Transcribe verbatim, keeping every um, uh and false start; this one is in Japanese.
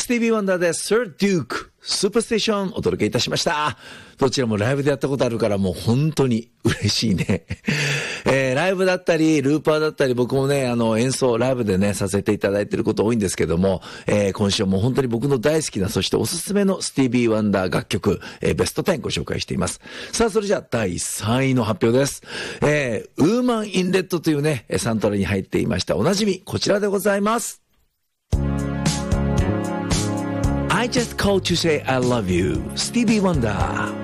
スティービー・ワンダーで Sir Duke スーパーステーションお届けいたしました。どちらもライブでやったことあるからもう本当に嬉しいね。えー、ライブだったりルーパーだったり僕もねあの演奏ライブでねさせていただいていること多いんですけども、えー、今週も本当に僕の大好きなそしておすすめのスティービー・ワンダー楽曲、えー、ベストじゅうご紹介しています。さあそれじゃあだいさんいの発表です。えー、ウーマン・イン・レッドというねサントラに入っていましたおなじみこちらでございます。I just called to say I love you スティービー・ワンダー。